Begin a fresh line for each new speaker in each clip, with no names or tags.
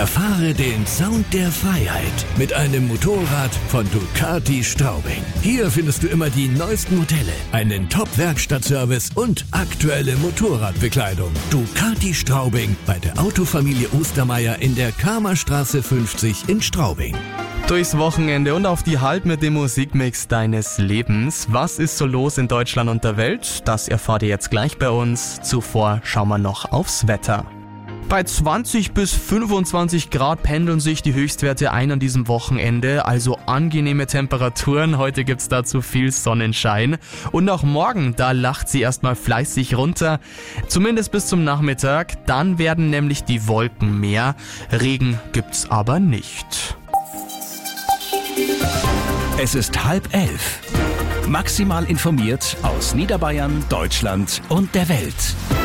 Erfahre den Sound der Freiheit mit einem Motorrad von Ducati Straubing. Hier findest du immer die neuesten Modelle, einen Top-Werkstattservice und aktuelle Motorradbekleidung. Ducati Straubing bei der Autofamilie Ostermeier in der Kamerstraße 50 in Straubing.
Durchs Wochenende und auf die Halt mit dem Musikmix deines Lebens. Was ist so los in Deutschland und der Welt? Das erfahrt ihr jetzt gleich bei uns. Zuvor schauen wir noch aufs Wetter. Bei 20 bis 25 Grad pendeln sich die Höchstwerte ein an diesem Wochenende, also angenehme Temperaturen. Heute gibt's dazu viel Sonnenschein. Und auch morgen, da lacht sie erstmal fleißig runter, zumindest bis zum Nachmittag. Dann werden nämlich die Wolken mehr. Regen gibt's aber nicht.
Es ist 10:30. Maximal informiert aus Niederbayern, Deutschland und der Welt.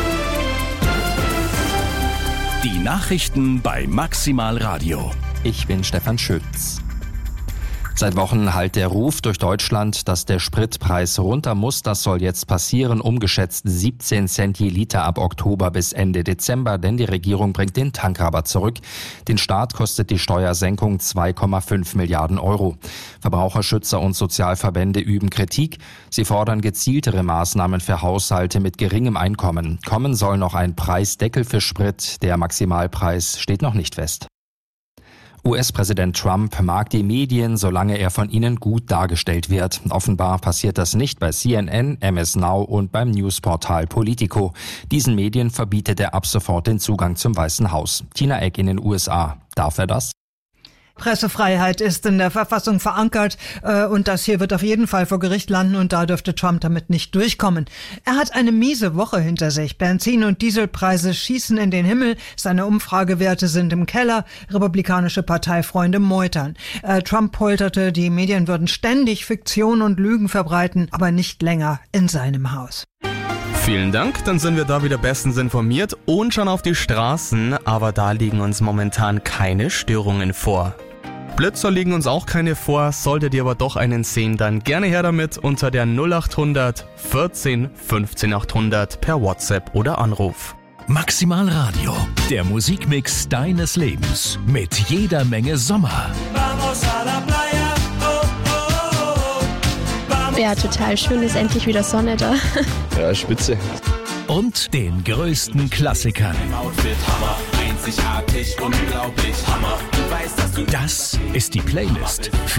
Die Nachrichten bei Maximal Radio.
Ich bin Stefan Schütz. Seit Wochen hallt der Ruf durch Deutschland, dass der Spritpreis runter muss. Das soll jetzt passieren, umgeschätzt 17 Cent je Liter ab Oktober bis Ende Dezember, denn die Regierung bringt den Tankrabatt zurück. Den Staat kostet die Steuersenkung 2,5 Milliarden Euro. Verbraucherschützer und Sozialverbände üben Kritik. Sie fordern gezieltere Maßnahmen für Haushalte mit geringem Einkommen. Kommen soll noch ein Preisdeckel für Sprit. Der Maximalpreis steht noch nicht fest. US-Präsident Trump mag die Medien, solange er von ihnen gut dargestellt wird. Offenbar passiert das nicht bei CNN, MS Now und beim Newsportal Politico. Diesen Medien verbietet er ab sofort den Zugang zum Weißen Haus. Tina Eck in den USA. Darf er das?
Pressefreiheit ist in der Verfassung verankert und das hier wird auf jeden Fall vor Gericht landen und da dürfte Trump damit nicht durchkommen. Er hat eine miese Woche hinter sich. Benzin- und Dieselpreise schießen in den Himmel, seine Umfragewerte sind im Keller, republikanische Parteifreunde meutern. Trump polterte, die Medien würden ständig Fiktion und Lügen verbreiten, aber nicht länger in seinem Haus.
Vielen Dank, dann sind wir da wieder bestens informiert und schon auf die Straßen, aber da liegen uns momentan keine Störungen vor. Blitzer liegen uns auch keine vor, solltet ihr aber doch einen sehen, dann gerne her damit unter der 0800 14 15 800 per WhatsApp oder Anruf.
Maximal Radio, der Musikmix deines Lebens mit jeder Menge Sommer.
Ja, total schön, ist endlich wieder Sonne da.
Ja, spitze.
Und den größten Klassikern. Das ist die Playlist für